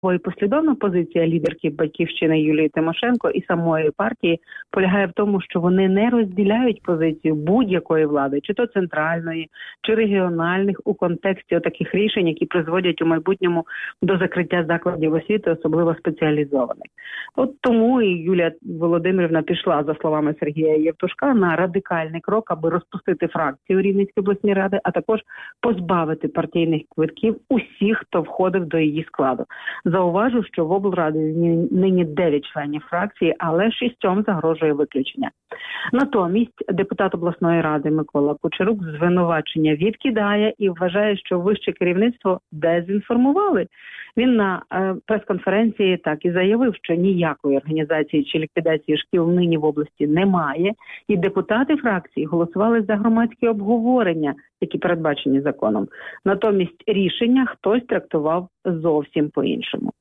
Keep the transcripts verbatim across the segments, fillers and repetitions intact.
І послідовна позиція лідерки «Батьківщини» Юлії Тимошенко і самої партії полягає в тому, що вони не розділяють позицію будь-якої влади, чи то центральної, чи регіональних, у контексті таких рішень, які призводять у майбутньому до закриття закладів освіти, особливо спеціалізованих. От тому і Юлія Володимирівна пішла, за словами Сергія Євтушка, на радикальний крок, аби розпустити фракцію Рівненської обласної ради, а також позбавити партійних квитків усіх, хто входив до її складу. Зауважу, що в облраді нині дев'ять членів фракції, але шістьом загрожує виключення. Натомість депутат обласної ради Микола Кучерук звинувачення відкидає і вважає, що вище керівництво дезінформували. Він на е, прес-конференції так і заявив, що ніякої організації чи ліквідації шкіл нині в області немає, і депутати фракції голосували за громадські обговорення, які передбачені законом. Натомість рішення хтось трактував зовсім по-іншому.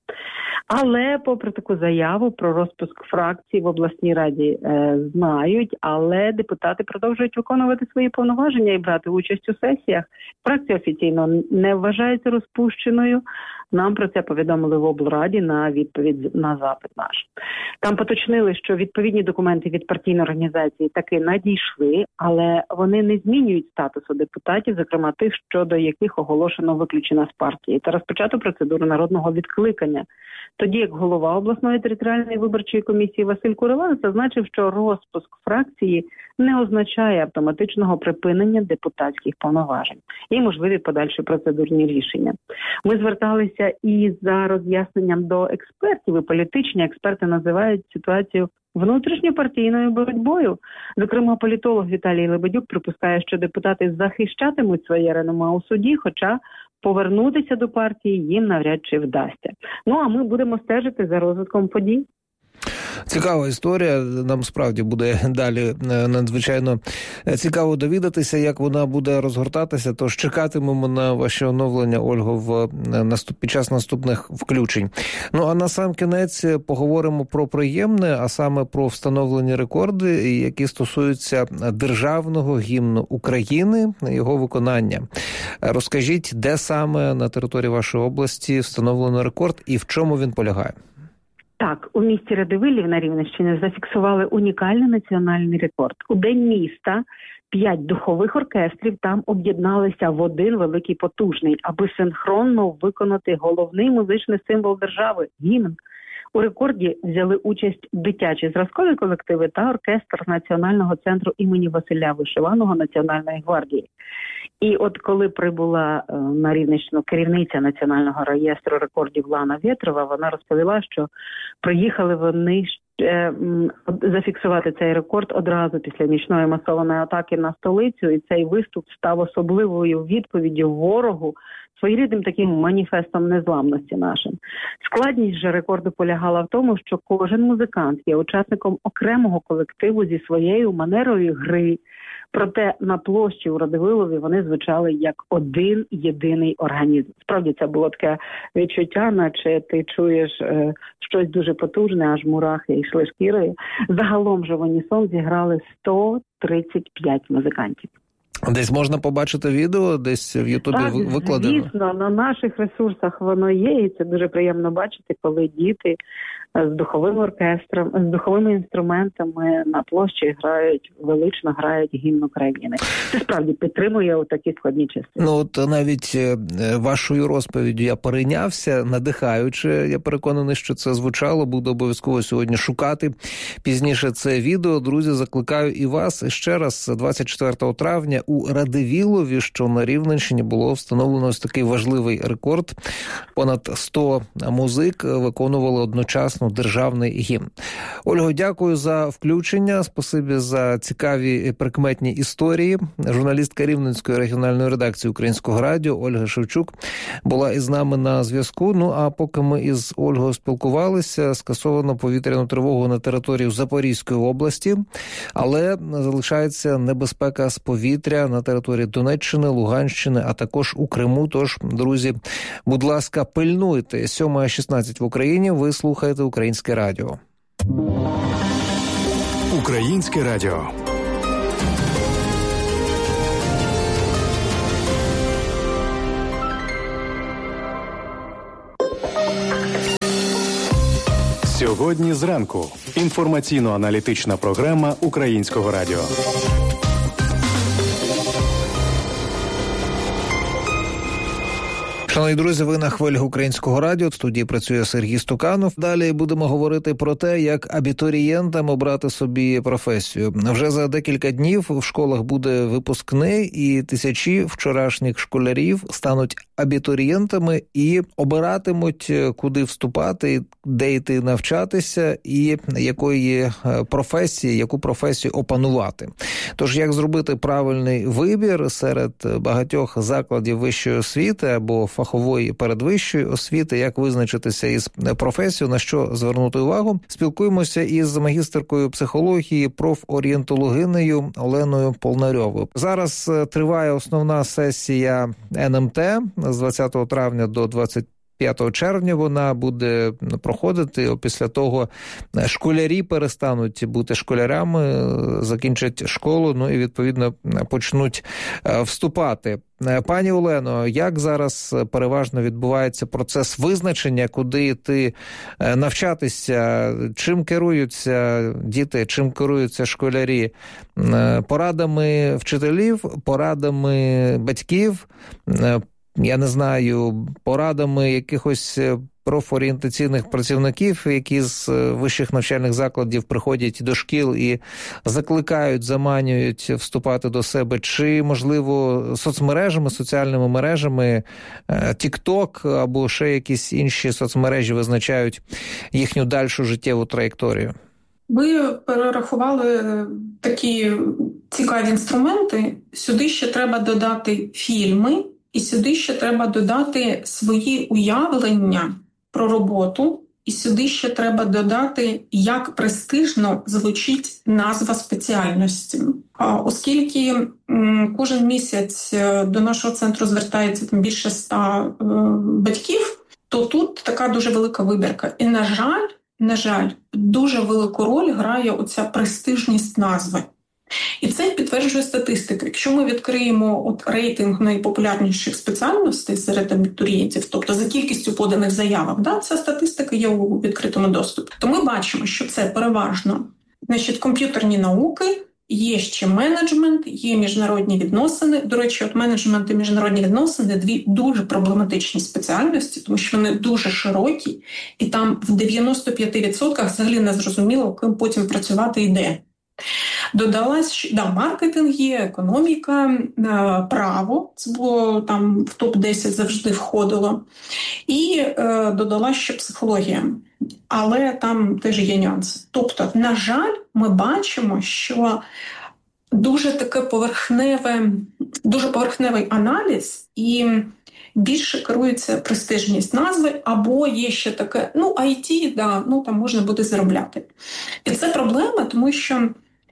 Але, попри таку заяву про розпуск фракції в обласній раді е, знають, але депутати продовжують виконувати свої повноваження і брати участь у сесіях. Фракція офіційно не вважається розпущеною. Нам про це повідомили в облраді на відповідь на запит наш. Там поточнили, що відповідні документи від партійної організації таки надійшли, але вони не змінюють статусу депутатів, зокрема тих, щодо яких оголошено виключення з партії, та розпочато процедуру народного відкликання. Тоді як голова обласної територіальної виборчої комісії Василь Курилан зазначив, що розпуск фракції не означає автоматичного припинення депутатських повноважень і можливі подальші процедурні рішення. Ми зверталися і за роз'ясненням до експертів, і політичні експерти називають ситуацію внутрішньопартійною боротьбою. Зокрема, політолог Віталій Лебедюк припускає, що депутати захищатимуть своє реноме у суді, хоча повернутися до партії їм навряд чи вдасться. Ну, а ми будемо стежити за розвитком подій. Цікава історія. Нам справді буде далі надзвичайно цікаво довідатися, як вона буде розгортатися. Тож чекатимемо на ваші оновлення, Ольго, в наступ... під час наступних включень. Ну, а на сам кінець поговоримо про приємне, а саме про встановлені рекорди, які стосуються державного гімну України, його виконання. Розкажіть, де саме на території вашої області встановлено рекорд і в чому він полягає? Так, у місті Радивилів на Рівненщині зафіксували унікальний національний рекорд. У День міста п'ять духових оркестрів там об'єдналися в один великий потужний, аби синхронно виконати головний музичний символ держави – гімн. У рекорді взяли участь дитячі зразкові колективи та оркестр Національного центру імені Василя Вишиваного Національної гвардії. І от коли прибула е, на Рівненщину керівниця Національного реєстру рекордів Лана Вєтрова, вона розповіла, що приїхали вони е, м, зафіксувати цей рекорд одразу після нічної масованої атаки на столицю, і цей виступ став особливою відповіддю ворогу, своєрідним таким маніфестом незламності нашим. Складність же рекорду полягала в тому, що кожен музикант є учасником окремого колективу зі своєю манерою гри. Проте на площі у Радивилові вони звучали як один єдиний організм. Справді це було таке відчуття, наче ти чуєш е, щось дуже потужне, аж мурахи йшли шкірою. Загалом же в унісон зіграли сто тридцять п'ять музикантів. Десь можна побачити відео, десь в Ютубі викладено? Звісно, на наших ресурсах воно є, і це дуже приємно бачити, коли діти з духовим оркестром, з духовими інструментами на площі грають, велично грають гімн України. Це справді підтримує у такі складні часи. Ну, от навіть вашою розповіддю я перейнявся, надихаючи. Я переконаний, що це звучало, буду обов'язково сьогодні шукати пізніше це відео. Друзі, закликаю і вас. І ще раз, двадцять четвертого травня у Радивилові, що на Рівненщині, було встановлено ось такий важливий рекорд. Понад сто музик виконували одночасно державний гімн. Ольго, дякую за включення, спасибі за цікаві прикметні історії. Журналістка Рівненської регіональної редакції Українського радіо Ольга Шевчук була із нами на зв'язку. Ну, а поки ми із Ольгою спілкувалися, скасовано повітряну тривогу на території Запорізької області, але залишається небезпека з повітря на території Донеччини, Луганщини, а також у Криму. Тож, друзі, будь ласка, пильнуйте. сьома шістнадцять в Україні. Ви слухаєте Українське радіо. Українське радіо. Сьогодні зранку. Інформаційно-аналітична програма Українського радіо. Шановні друзі, ви на хвилях Українського радіо. В студії працює Сергій Стуканов. Далі будемо говорити про те, як абітурієнтам обрати собі професію. Вже за декілька днів в школах буде випускний, і тисячі вчорашніх школярів стануть абітурієнтами і обиратимуть, куди вступати, де йти навчатися і якої професії, яку професію опанувати. Тож, як зробити правильний вибір серед багатьох закладів вищої освіти або фахової передвищої освіти, як визначитися із професією, на що звернути увагу. Спілкуємося із магістеркою психології, профорієнтологинею Оленою Полнарьовою. Зараз триває основна сесія ен ем те з двадцятого травня до двадцять п'ятого червня вона буде проходити. Після того школярі перестануть бути школярями, закінчать школу, ну і, відповідно, почнуть вступати. Пані Олено, як зараз переважно відбувається процес визначення, куди йти навчатися? Чим керуються діти, чим керуються школярі? Порадами вчителів, порадами батьків, я не знаю, порадами якихось профорієнтаційних працівників, які з вищих навчальних закладів приходять до шкіл і закликають, заманюють вступати до себе, чи, можливо, соцмережами, соціальними мережами, TikTok або ще якісь інші соцмережі визначають їхню дальшу життєву траєкторію? Ви перерахували такі цікаві інструменти. Сюди ще треба додати фільми, і сюди ще треба додати свої уявлення про роботу, і сюди ще треба додати, як престижно звучить назва спеціальності. Оскільки кожен місяць до нашого центру звертається там більше ста батьків, то тут така дуже велика вибірка. І, на жаль, на жаль, дуже велику роль грає оця престижність назви. І це підтверджує статистика. Якщо ми відкриємо от рейтинг найпопулярніших спеціальностей серед абітурієнтів, тобто за кількістю поданих заявок, да, ця статистика є у відкритому доступі, то ми бачимо, що це переважно, значить, комп'ютерні науки, є ще менеджмент, є міжнародні відносини. До речі, от менеджмент і міжнародні відносини – дві дуже проблематичні спеціальності, тому що вони дуже широкі, і там в дев'яносто п'ять відсотків взагалі не зрозуміло, ким потім працювати і де. Додалась, да, маркетинг є, економіка, право, це було там в топ десять завжди входило, і е, додалась ще психологія, але там теж є нюанси. Тобто, на жаль, ми бачимо, що дуже таке поверхневе, дуже поверхневий аналіз і більше керується престижність назви, або є ще таке, ну, ай ті, да, ну, там можна буде заробляти. І це проблема, тому що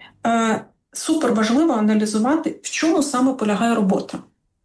е, супер важливо аналізувати, в чому саме полягає робота.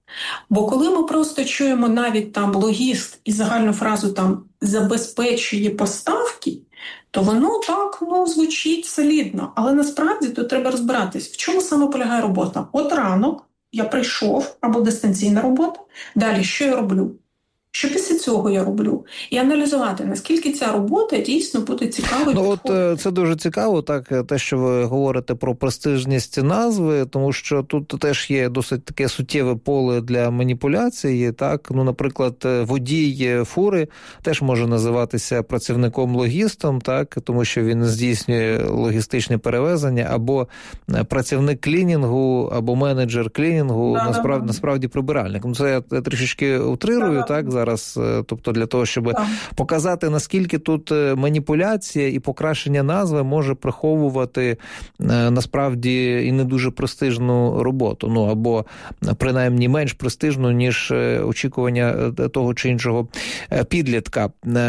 Бо коли ми просто чуємо навіть там логіст і загальну фразу там «забезпечує поставки», то воно так, ну, звучить солідно. Але насправді тут треба розбиратись, в чому саме полягає робота. От ранок я прийшов, або дистанційна робота, далі що я роблю? Що після цього я роблю? І аналізувати, наскільки ця робота дійсно буде цікавою. Ну, от це дуже цікаво, так, те, що ви говорите про престижність назви, тому що тут теж є досить таке суттєве поле для маніпуляції, так? Ну, наприклад, водій фури теж може називатися працівником-логістом, так, тому що він здійснює логістичне перевезення, або працівник клінінгу, або менеджер клінінгу, да, насправді, да. насправді прибиральник. Ну, це я трішечки утрирую, да, так, зараз. Тобто для того, щоб так. показати, наскільки тут маніпуляція і покращення назви може приховувати насправді і не дуже престижну роботу, ну або принаймні менш престижну, ніж очікування того чи іншого підлітка.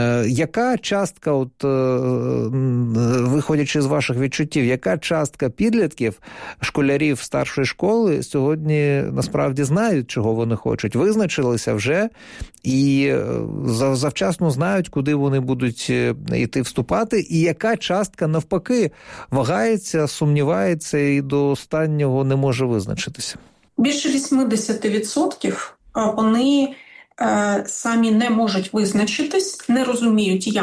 Яка частка, от виходячи з ваших відчуттів, яка частка підлітків, школярів старшої школи сьогодні насправді знають, чого вони хочуть, визначилися вже і завчасно знають, куди вони будуть йти вступати, і яка частка, навпаки, вагається, сумнівається і до останнього не може визначитися? Більше вісімдесят відсотків вони е, самі не можуть визначитись, не розуміють як,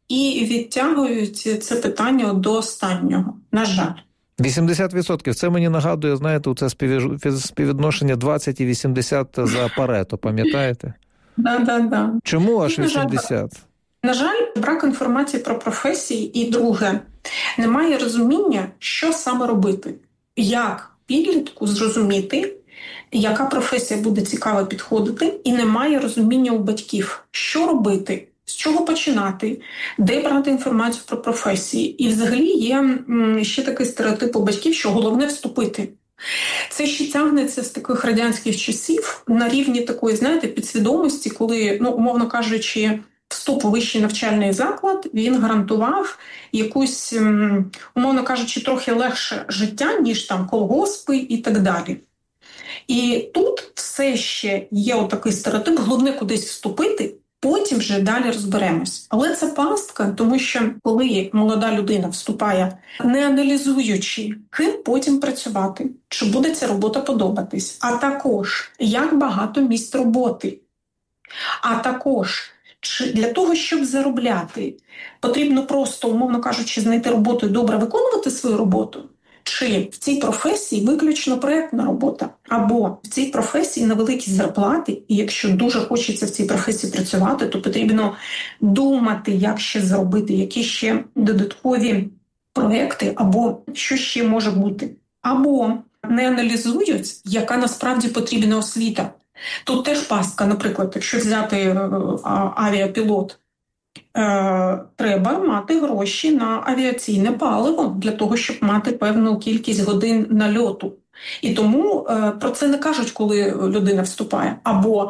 і відтягують це питання до останнього, на жаль. вісімдесят відсотків. Це мені нагадує, знаєте, це співвідношення двадцять і вісімдесят за Парето, пам'ятаєте? Да, да, да. Чому аж вісімдесят? На жаль, брак інформації про професії. І друге, немає розуміння, що саме робити. Як підлітку зрозуміти, яка професія буде цікаво підходити, і немає розуміння у батьків, що робити, з чого починати, де брати інформацію про професії. І взагалі є ще такий стереотип у батьків, що головне вступити. Це ще тягнеться з таких радянських часів на рівні такої, знаєте, підсвідомості, коли, ну, умовно кажучи, вступ у вищий навчальний заклад, він гарантував якусь, умовно кажучи, трохи легше життя, ніж там колгоспи і так далі. І тут все ще є отакий стереотип, головне кудись вступити, потім вже далі розберемось. Але це пастка, тому що коли молода людина вступає, не аналізуючи, ким потім працювати, чи буде ця робота подобатись, а також як багато місць роботи, а також чи для того, щоб заробляти, потрібно просто, умовно кажучи, знайти роботу і добре виконувати свою роботу, чи в цій професії виключно проєктна робота, або в цій професії на великі зарплати, і якщо дуже хочеться в цій професії працювати, то потрібно думати, як ще зробити, які ще додаткові проєкти, або що ще може бути. Або не аналізують, яка насправді потрібна освіта. Тут теж пастка, наприклад, якщо взяти авіапілот, треба мати гроші на авіаційне паливо для того, щоб мати певну кількість годин нальоту. І тому е, про це не кажуть, коли людина вступає. Або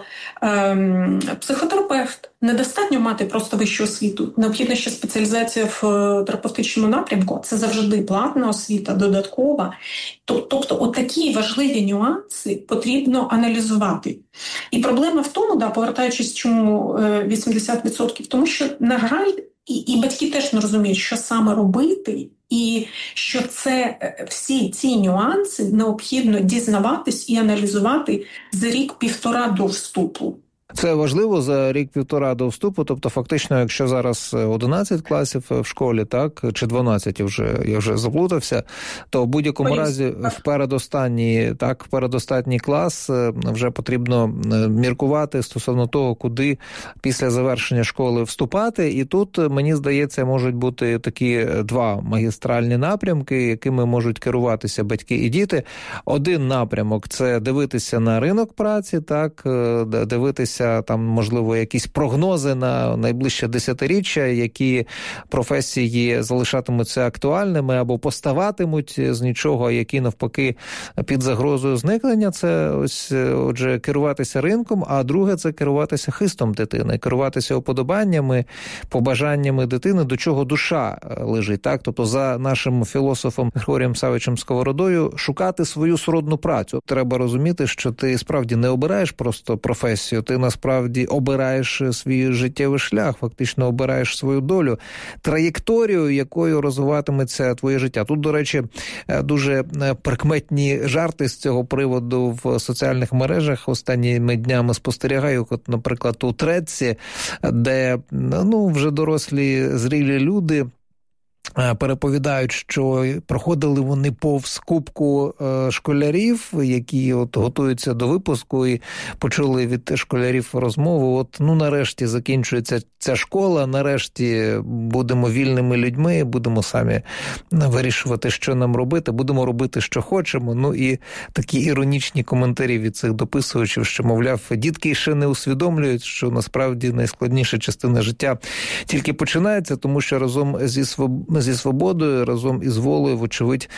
е, психотерапевт. Недостатньо мати просто вищу освіту. Необхідна ще спеціалізація в терапевтичному напрямку. Це завжди платна освіта, додаткова. Тобто отакі важливі нюанси потрібно аналізувати. І проблема в тому, да, повертаючись, чому вісімдесят відсотків, тому що, на жаль, і, і батьки теж не розуміють, що саме робити, і що це всі ці нюанси необхідно дізнаватись і аналізувати за рік-півтора до вступу. Це важливо за рік-півтора до вступу, тобто фактично, якщо зараз одинадцять класів в школі, так, чи дванадцять, вже, я вже заплутався, то в будь-якому Боюсь. разі в передостанній, так, в передостанній клас вже потрібно міркувати стосовно того, куди після завершення школи вступати. І тут, мені здається, можуть бути такі два магістральні напрямки, якими можуть керуватися батьки і діти. Один напрямок – це дивитися на ринок праці, так, дивитися там, можливо, якісь прогнози на найближче десятиріччя, які професії залишатимуться актуальними або поставатимуть з нічого, які навпаки під загрозою зникнення. Це ось, отже, керуватися ринком, а друге – це керуватися хистом дитини, керуватися уподобаннями, побажаннями дитини, до чого душа лежить. Так? Тобто за нашим філософом Григорієм Савичем Сковородою шукати свою сродну працю. Треба розуміти, що ти справді не обираєш просто професію, ти насправді обираєш свій життєвий шлях, фактично обираєш свою долю, траєкторію, якою розвиватиметься твоє життя. Тут, до речі, дуже прикметні жарти з цього приводу в соціальних мережах останніми днями спостерігаю, от, наприклад, у Тредці, де, ну, вже дорослі, зрілі люди переповідають, що проходили вони повз кубку школярів, які от готуються до випуску, і почули від школярів розмову: от, ну, нарешті закінчується ця школа, нарешті будемо вільними людьми, будемо самі вирішувати, що нам робити, будемо робити, що хочемо. Ну, і такі іронічні коментарі від цих дописувачів, що, мовляв, дітки ще не усвідомлюють, що насправді найскладніша частина життя тільки починається, тому що разом зі своб... зі свободою, разом із волею, вочевидь,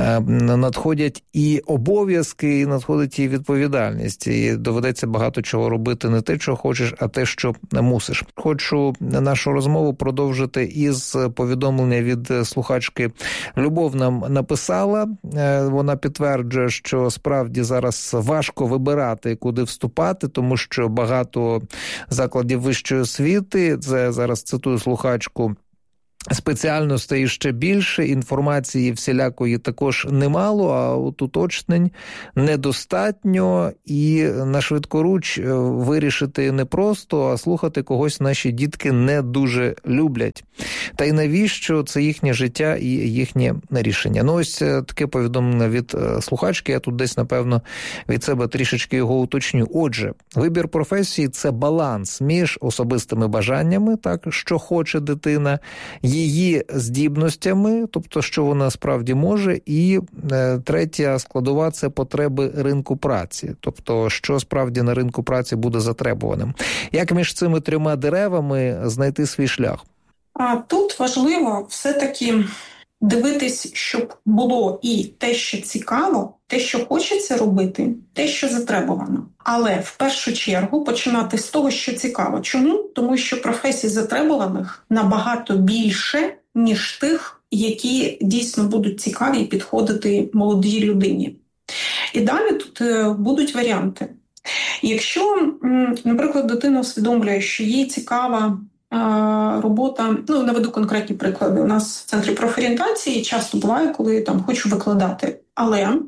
надходять і обов'язки, і надходить і відповідальність. І доведеться багато чого робити, не те, що хочеш, а те, що мусиш. Хочу нашу розмову продовжити із повідомлення від слухачки. Любов нам написала, вона підтверджує, що справді зараз важко вибирати, куди вступати, тому що багато закладів вищої освіти, це зараз цитую слухачку, спеціальностей ще більше, інформації всілякої також немало, а от уточнень недостатньо, і на швидкоруч вирішити непросто, а слухати когось наші дітки не дуже люблять. Та й навіщо? Це їхнє життя і їхнє рішення. Ну ось таке повідомлення від слухачки, я тут десь, напевно, від себе трішечки його уточню. Отже, вибір професії – це баланс між особистими бажаннями, так, що хоче дитина, її здібностями, тобто, що вона справді може, і е, третя складова – це потреби ринку праці, тобто, що справді на ринку праці буде затребуваним. Як між цими трьома деревами знайти свій шлях? А тут важливо все-таки дивитись, щоб було і те, що цікаво, те, що хочеться робити, те, що затребувано. Але в першу чергу починати з того, що цікаво. Чому? Тому що професій затребуваних набагато більше, ніж тих, які дійсно будуть цікаві і підходити молодій людині. І далі тут будуть варіанти. Якщо, наприклад, дитина усвідомлює, що їй цікава робота, ну, наведу конкретні приклади. У нас в центрі профорієнтації часто буває, коли там хочу викладати, але е,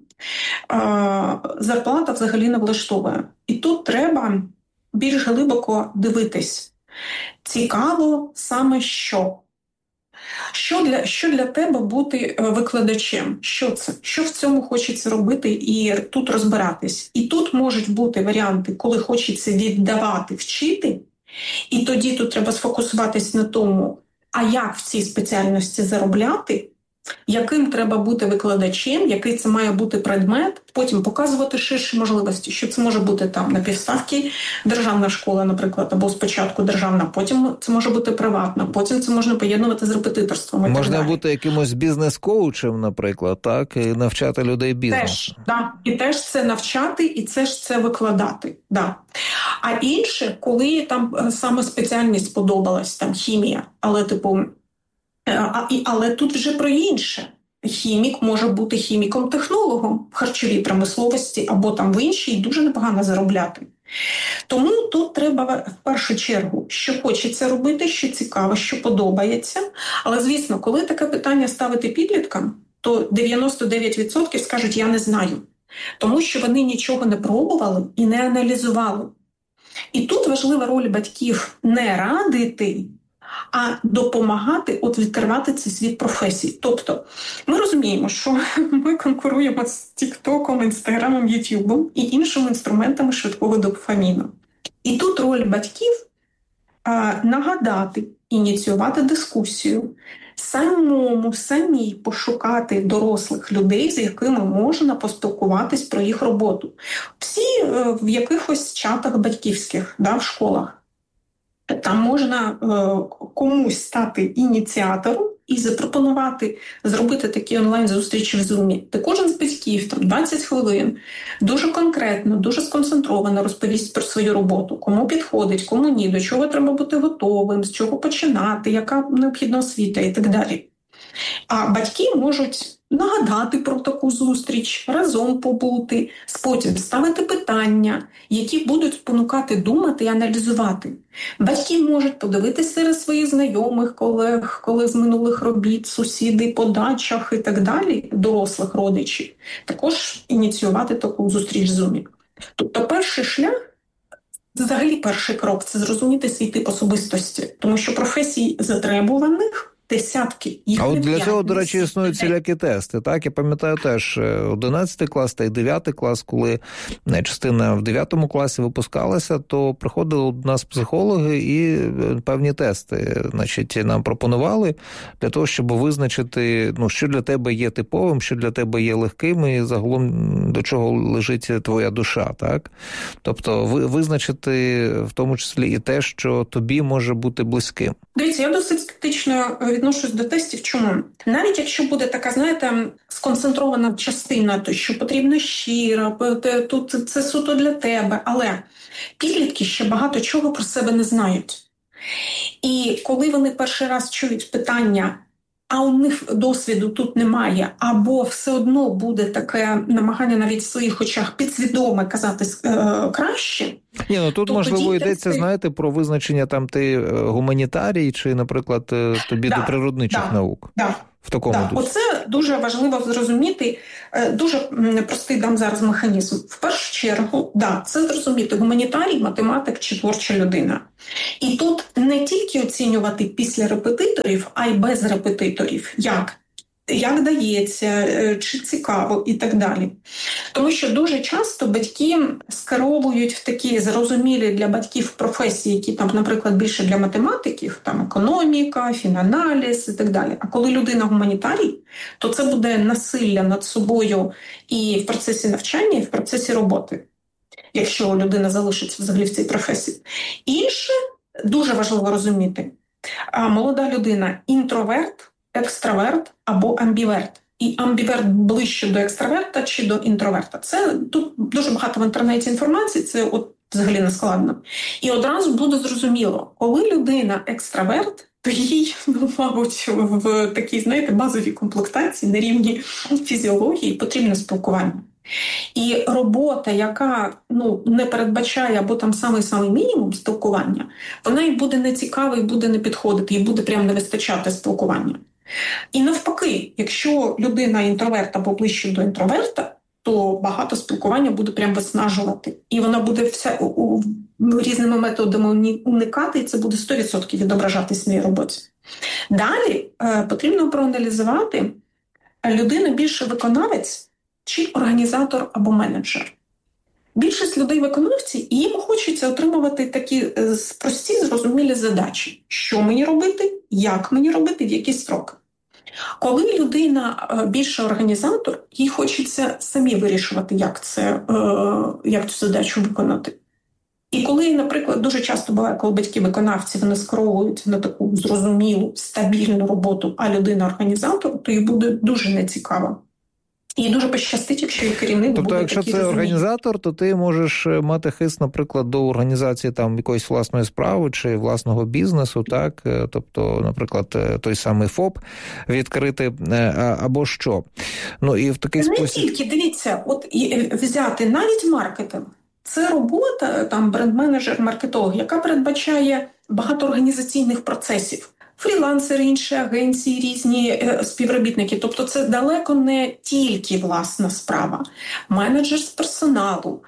зарплата взагалі не влаштовує. І тут треба більш глибоко дивитись. Цікаво саме що. Що для, що для тебе бути викладачем? Що це? Що в цьому хочеться робити і тут розбиратись? І тут можуть бути варіанти, коли хочеться віддавати, вчити, і тоді тут треба сфокусуватись на тому, а як в цій спеціальності заробляти, яким треба бути викладачем, який це має бути предмет, потім показувати ширші можливості, що це може бути там на півставки державна школа, наприклад, або спочатку державна, потім це може бути приватна, потім це можна поєднувати з репетиторством. Можна бути якимось бізнес-коучем, наприклад, так, і навчати людей бізнесу. Теж, да. І теж це навчати, і теж це викладати. Да. А інше, коли там саме спеціальність сподобалась, там хімія, але типу, А, але тут вже про інше. Хімік може бути хіміком-технологом в харчовій промисловості або там в іншій дуже непогано заробляти. Тому тут треба в першу чергу, що хочеться робити, що цікаво, що подобається. Але, звісно, коли таке питання ставити підліткам, то дев'яносто дев'ять відсотків скажуть «я не знаю». Тому що вони нічого не пробували і не аналізували. І тут важлива роль батьків не радити, а допомагати от відкривати цей світ професій. Тобто ми розуміємо, що ми конкуруємо з Тік-Током, Інстаграмом, Ютубом і іншими інструментами швидкого дофаміну. І тут роль батьків а, нагадати, ініціювати дискусію, самому, самій пошукати дорослих людей, з якими можна поспілкуватись про їх роботу. Всі е, в якихось чатах батьківських, да, в школах. Там можна е, комусь стати ініціатором і запропонувати зробити такі онлайн-зустрічі в Zoom. Де кожен з батьків там двадцять хвилин дуже конкретно, дуже сконцентровано розповість про свою роботу, кому підходить, кому ні, до чого треба бути готовим, з чого починати, яка необхідна освіта і так далі. А батьки можуть нагадати про таку зустріч, разом побути, потім ставити питання, які будуть спонукати думати і аналізувати. Батьки можуть подивитися серед своїх знайомих, колег, колег з минулих робіт, сусіди по дачах і так далі, дорослих родичів, також ініціювати таку зустріч в Zoom. Тобто перший шлях, взагалі перший крок – це зрозуміти свій тип особистості, тому що професій затребуваних десятки. Їх а от для цього, до речі, існують всілякі тести. Так, я пам'ятаю теж одинадцятий клас та й дев'ятий клас, коли частина в дев'ятому класі випускалася, то приходили до нас психологи і певні тести, значить, нам пропонували для того, щоб визначити, ну, що для тебе є типовим, що для тебе є легким і загалом до чого лежить твоя душа, так? Тобто визначити в тому числі і те, що тобі може бути близьким. Дивіться, я досить скептично відношусь до тестів. Чому? Навіть якщо буде така, знаєте, сконцентрована частина, то що потрібно щиро, тут це суто для тебе, але підлітки ще багато чого про себе не знають. І коли вони перший раз чують питання а у них досвіду тут немає, або все одно буде таке намагання навіть в своїх очах підсвідоме казати е, краще. Ні, ну тут, то можливо, тоді йдеться, ти... знаєте, про визначення там ти гуманітарій чи, наприклад, тобі да, до природничих да, наук. Да. В такому так, дусі. Оце дуже важливо зрозуміти. Дуже простий дам зараз механізм. В першу чергу, да, це зрозуміти гуманітарій, математик чи творча людина. І тут не тільки оцінювати після репетиторів, а й без репетиторів. Як? Як дається, чи цікаво і так далі. Тому що дуже часто батьки скеровують в такі зрозумілі для батьків професії, які там, наприклад, більше для математиків, там економіка, фінаналіз і так далі. А коли людина гуманітарій, то це буде насилля над собою і в процесі навчання, і в процесі роботи, якщо людина залишиться взагалі в цій професії. Інше, дуже важливо розуміти, молода людина – інтроверт, екстраверт або амбіверт. І амбіверт ближче до екстраверта чи до інтроверта. Це тут дуже багато в інтернеті інформації, це от взагалі не складно. І одразу буде зрозуміло, коли людина екстраверт, то їй, ну, мабуть, в такій, знаєте, базовій комплектації на рівні фізіології потрібне спілкування. І робота, яка, ну, не передбачає або там самий-самий мінімум спілкування, вона їй буде нецікава і буде не підходити, їй буде прямо не вистачати спілкування. І навпаки, якщо людина інтроверт або ближче до інтроверта, то багато спілкування буде прям виснажувати. І вона буде все у, у, різними методами уникати, і це буде сто відсотків відображатись в своїй роботі. Далі е, потрібно проаналізувати, людина більше виконавець чи організатор або менеджер. Більшість людей-виконавці, і їм хочеться отримувати такі прості, зрозумілі задачі. Що мені робити, як мені робити, в які строки. Коли людина більше організатор, їй хочеться самі вирішувати, як, це, як цю задачу виконати. І коли, наприклад, дуже часто буває, коли батьки-виконавці вони скеровують на таку зрозумілу, стабільну роботу, а людина-організатор, то їй буде дуже нецікаво. І дуже пощастить, якщо і керівник тобто, буде якщо такий це розуміння. організатор, то ти можеш мати хист, наприклад, до організації там якоїсь власної справи чи власного бізнесу, так? Тобто, наприклад, той самий ФОП відкрити або що. Ну, і в такий Не спосіб... тільки, дивіться, от взяти навіть маркетинг. Це робота, там, бренд-менеджер, маркетолог, яка передбачає багато організаційних процесів. Фрілансери, інші агенції, різні е, співробітники. Тобто це далеко не тільки власна справа. Менеджер з персоналу.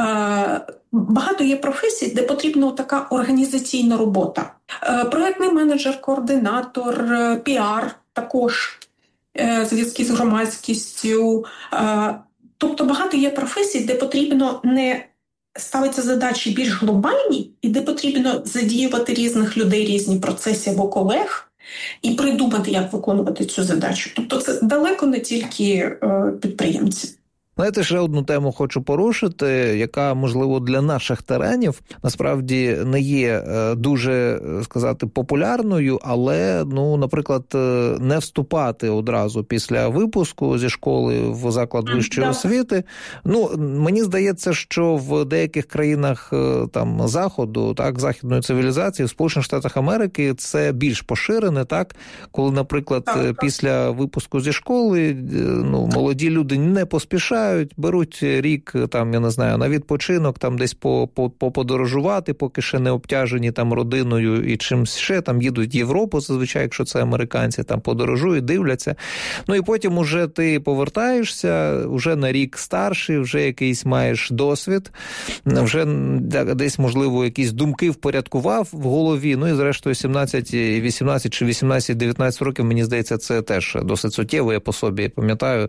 Е, багато є професій, де потрібна така організаційна робота. Е, проєктний менеджер, координатор, е, піар також, е, зв'язки з громадськістю. Е, тобто багато є професій, де потрібно не ставиться задачі більш глобальні, і де потрібно задіювати різних людей, різні процеси або колег, і придумати, як виконувати цю задачу. Тобто це далеко не тільки е, підприємці. Знаєте, ще одну тему хочу порушити, яка, можливо, для наших теренів насправді не є дуже, сказати, популярною, але, ну, наприклад, не вступати одразу після випуску зі школи в заклад вищої освіти. Ну, мені здається, що в деяких країнах там Заходу, так, західної цивілізації, в Сполучених Штатах Америки це більш поширене, так, коли, наприклад, так, так. після випуску зі школи, ну, молоді люди не поспішають, беруть рік, там, я не знаю, на відпочинок, там десь по, по, поподорожувати, поки ще не обтяжені там родиною і чимсь ще, там їдуть в Європу, зазвичай, якщо це американці, там подорожують, дивляться. Ну і потім уже ти повертаєшся, вже на рік старший, вже якийсь маєш досвід, вже десь, можливо, якісь думки впорядкував в голові, ну і зрештою сімнадцять, вісімнадцять чи вісімнадцять-дев'ятнадцять років, мені здається, це теж досить суттєво, я по собі пам'ятаю,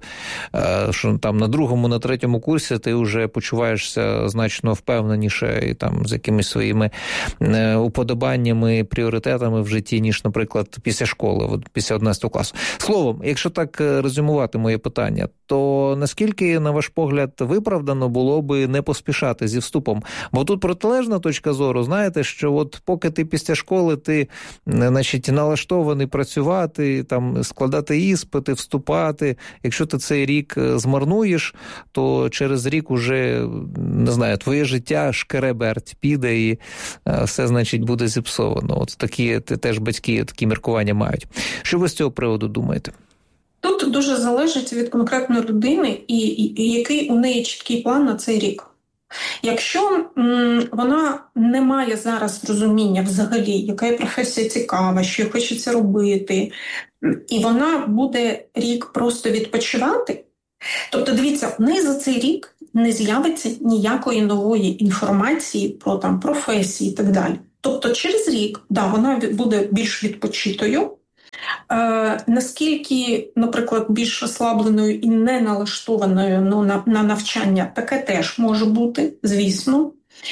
що там на другому, на третьому курсі ти вже почуваєшся значно впевненіше і там з якимись своїми уподобаннями, пріоритетами в житті, ніж, наприклад, після школи, після одинадцятого класу. Словом, якщо так резюмувати моє питання, то наскільки, на ваш погляд, виправдано було би не поспішати зі вступом? Бо тут протилежна точка зору, знаєте, що от поки ти після школи, ти, значить, налаштований працювати, там, складати іспити, вступати, якщо ти цей рік змарнуєш, то через рік уже, не знаю, твоє життя шкереберть піде і все, значить, буде зіпсовано. От такі теж батьки такі міркування мають. Що ви з цього приводу думаєте? Тут дуже залежить від конкретної людини і, і, і який у неї чіткий план на цей рік. Якщо м, вона не має зараз розуміння взагалі, яка є професія цікава, що їй хочеться робити, і вона буде рік просто відпочивати, тобто, дивіться, в неї за цей рік не з'явиться ніякої нової інформації про там професії і так далі. Тобто через рік, да, вона буде більш відпочитою. Е, наскільки, наприклад, більш розслабленою і не налаштованою ну, на, на навчання, таке теж може бути, звісно.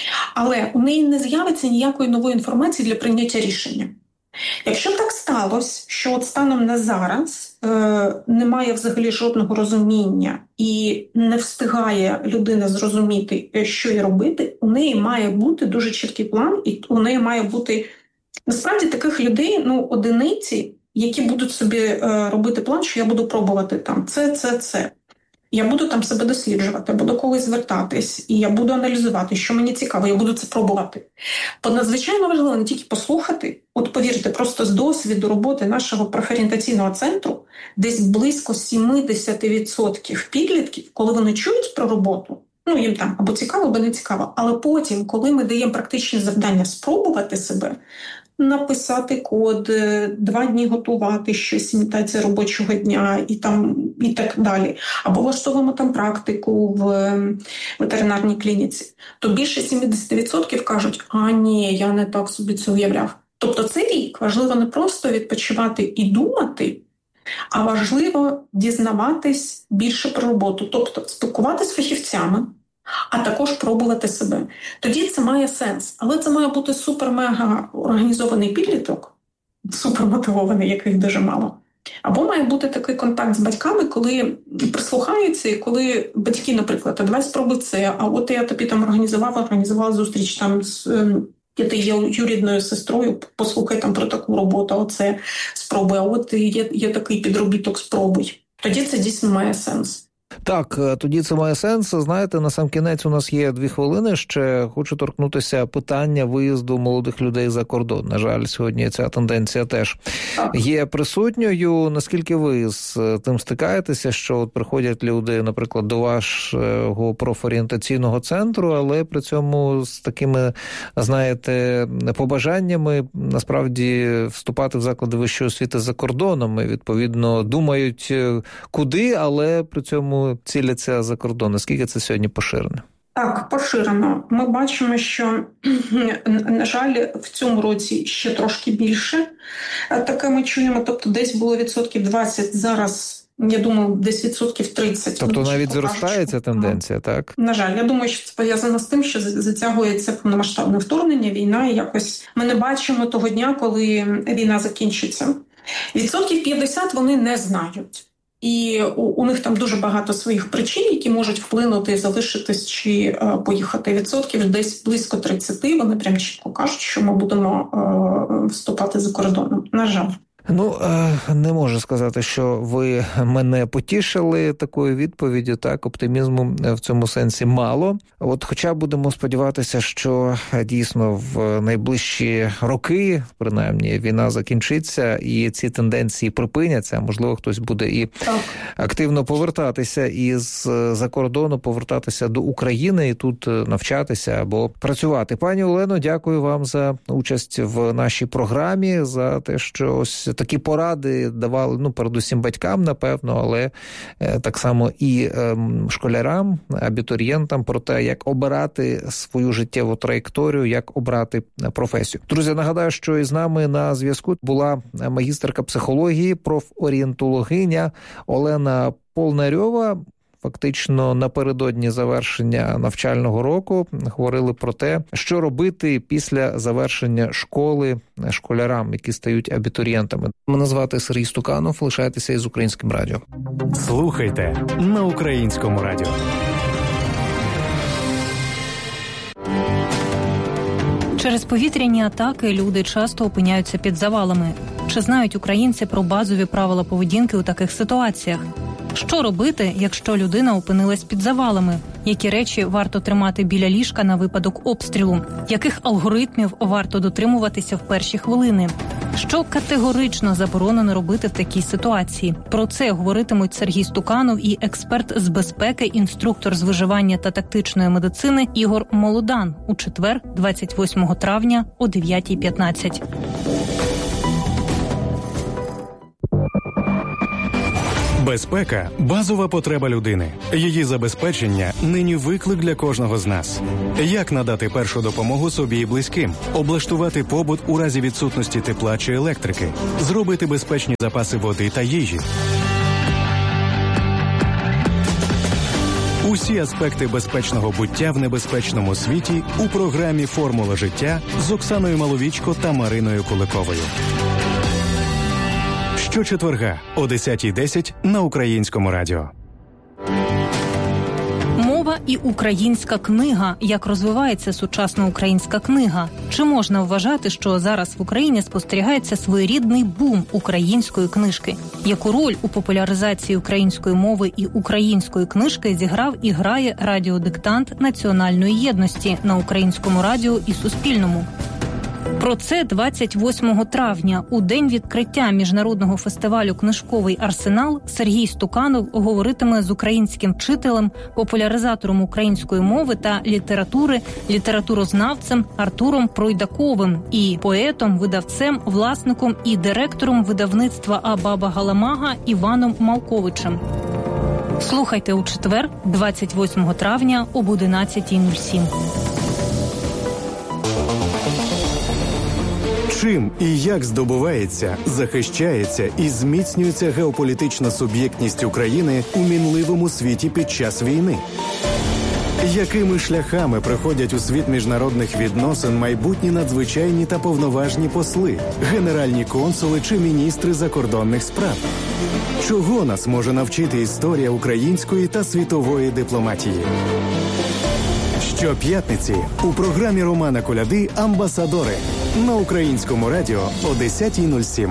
Але у неї не з'явиться ніякої нової інформації для прийняття рішення. Якщо так сталося, що от станом на зараз е, немає взагалі жодного розуміння і не встигає людина зрозуміти, що їй робити, у неї має бути дуже чіткий план, і у неї має бути, насправді, таких людей, ну, одиниці, які будуть собі е, робити план, що я буду пробувати там це, це, це. Я буду там себе досліджувати, буду когось звертатись, і я буду аналізувати, що мені цікаво, я буду це пробувати. Бо надзвичайно важливо не тільки послухати, от повірте, просто з досвіду роботи нашого профорієнтаційного центру, десь близько сімдесят відсотків підлітків, коли вони чують про роботу, ну їм там або цікаво, або не цікаво, але потім, коли ми даємо практичні завдання спробувати себе, написати код, два дні готувати щось, імітація робочого дня і там і так далі. Або влаштовуємо там практику в ветеринарній клініці. То більше сімдесят відсотків кажуть, а ні, я не так собі це уявляв. Тобто цей рік важливо не просто відпочивати і думати, а важливо дізнаватись більше про роботу. Тобто спілкуватися з фахівцями, а також пробувати себе. Тоді це має сенс. Але це має бути супер-мега організований підліток, супермотивований, яких дуже мало. Або має бути такий контакт з батьками, коли прислухаються, і коли батьки, наприклад, а давай спробуй це, а от я тобі там організував, організувала зустріч там з я ти є юрідною сестрою, послухай там про таку роботу, оце спробуй, а от є, є такий підробіток, спробуй. Тоді це дійсно має сенс. Так, тоді це має сенс. Знаєте, на сам кінець у нас є дві хвилини. Ще хочу торкнутися питання виїзду молодих людей за кордон. На жаль, сьогодні ця тенденція теж є присутньою. Наскільки ви з тим стикаєтеся, що от приходять люди, наприклад, до вашого профорієнтаційного центру, але при цьому з такими, знаєте, побажаннями насправді вступати в заклади вищої освіти за кордоном і, відповідно, думають, куди, але при цьому ціляться за кордон. Наскільки це сьогодні поширено? Так, поширено. Ми бачимо, що, на жаль, в цьому році ще трошки більше таке ми чуємо. Тобто десь було відсотків двадцять, зараз, я думаю, десь відсотків тридцять. Тобто навіть зростає ця тенденція, так? На жаль, я думаю, що це пов'язано з тим, що затягується повномасштабне вторгнення, війна, і якось ми не бачимо того дня, коли війна закінчиться. Відсотків п'ятдесят вони не знають. І у, у них там дуже багато своїх причин, які можуть вплинути, залишитись чи е, поїхати. Відсотків десь близько тридцять. Вони прям чітко кажуть, що ми будемо е, вступати за кордоном. На жаль. Ну, не можу сказати, що ви мене потішили такою відповіддю, так, оптимізму в цьому сенсі мало. От хоча будемо сподіватися, що дійсно в найближчі роки, принаймні, війна закінчиться і ці тенденції припиняться, можливо, хтось буде і так активно повертатися із-за кордону, повертатися до України і тут навчатися або працювати. Пані Олено, дякую вам за участь в нашій програмі, за те, що ось такі поради давали, ну, передусім батькам, напевно, але е, так само і е, школярам, абітурієнтам про те, як обирати свою життєву траєкторію, як обрати професію. Друзі, нагадаю, що із нами на зв'язку була магістерка психології, профорієнтологиня Олена Полнарьова. Фактично напередодні завершення навчального року говорили про те, що робити після завершення школи школярам, які стають абітурієнтами. Мене звати Сергій Стуканов. Лишайтеся із Українським радіо. Слухайте на Українському радіо. Через повітряні атаки люди часто опиняються під завалами. Чи знають українці про базові правила поведінки у таких ситуаціях? Що робити, якщо людина опинилась під завалами? Які речі варто тримати біля ліжка на випадок обстрілу? Яких алгоритмів варто дотримуватися в перші хвилини? Що категорично заборонено робити в такій ситуації? Про це говоритимуть Сергій Стуканов і експерт з безпеки, інструктор з виживання та тактичної медицини Ігор Молодан у четвер, двадцять восьмого травня о дев'ятій п'ятнадцять. Безпека – базова потреба людини. Її забезпечення – нині виклик для кожного з нас. Як надати першу допомогу собі і близьким? Облаштувати побут у разі відсутності тепла чи електрики? Зробити безпечні запаси води та їжі? Усі аспекти безпечного буття в небезпечному світі у програмі «Формула життя» з Оксаною Маловічко та Мариною Куликовою. Щочетверга о десятій десять на Українському радіо. Мова і українська книга. Як розвивається сучасна українська книга? Чи можна вважати, що зараз в Україні спостерігається своєрідний бум української книжки? Яку роль у популяризації української мови і української книжки зіграв і грає радіодиктант національної єдності на Українському радіо і Суспільному? Про це двадцять восьмого травня, у день відкриття міжнародного фестивалю «Книжковий арсенал», Сергій Стуканов говоритиме з українським вчителем, популяризатором української мови та літератури, літературознавцем Артуром Пройдаковим і поетом, видавцем, власником і директором видавництва «А-Баба Галамага» Іваном Малковичем. Слухайте у четвер, двадцять восьмого травня об одинадцятій нуль сім. Чим і як здобувається, захищається і зміцнюється геополітична суб'єктність України у мінливому світі під час війни? Якими шляхами приходять у світ міжнародних відносин майбутні надзвичайні та повноважні посли, генеральні консули чи міністри закордонних справ? Чого нас може навчити історія української та світової дипломатії? Щоп'ятниці у програмі Романа Коляди «Амбасадори» на Українському радіо о десятій нуль сім.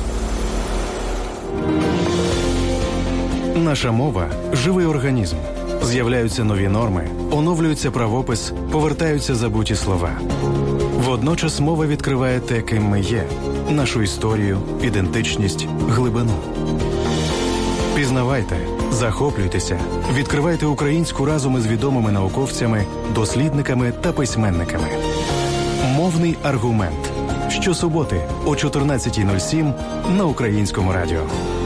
Наша мова – живий організм. З'являються нові норми, оновлюється правопис, повертаються забуті слова. Водночас мова відкриває те, ким ми є – нашу історію, ідентичність, глибину. Пізнавайте, захоплюйтеся, відкривайте українську разом із відомими науковцями, дослідниками та письменниками. Мовний аргумент. Щосуботи о чотирнадцятій нуль сім на Українському радіо.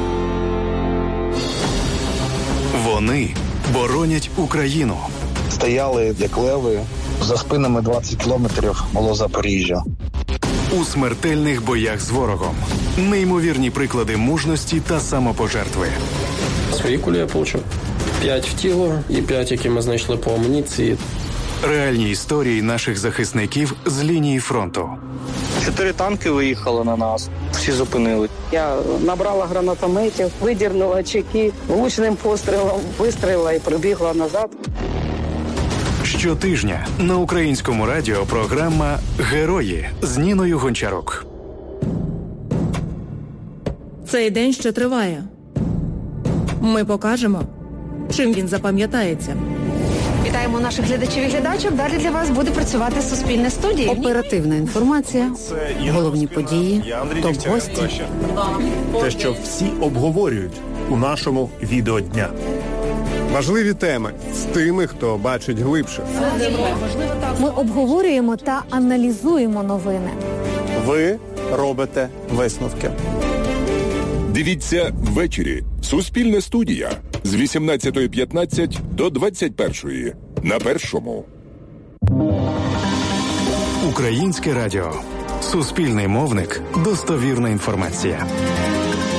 Вони боронять Україну. Стояли, як леви, за спинами двадцять кілометрів було Запоріжжя. У смертельних боях з ворогом. Неймовірні приклади мужності та самопожертви. Свої кулі я отримав. П'ять в тіло і п'ять, які ми знайшли по амуніції. Реальні історії наших захисників з лінії фронту. Чотири танки виїхали на нас, всі зупинили. Я набрала гранатометів, видірнула чеки, влучним пострілом вистрілила і прибігла назад. Щотижня на Українському радіо програма «Герої» з Ніною Гончарук. Цей день ще триває. Ми покажемо, чим він запам'ятається. Вітаємо наших глядачів і глядачок. Далі для вас буде працювати Суспільне студія. Оперативна інформація, головні події, топ-гості. Те, що всі обговорюють у нашому відеодня. Важливі теми з тими, хто бачить глибше. Ми обговорюємо та аналізуємо новини. Ви робите висновки. Дивіться ввечері. Суспільна студія з вісімнадцятої п'ятнадцять до двадцять першої на Першому. Українське радіо. Суспільний мовник. Достовірна інформація.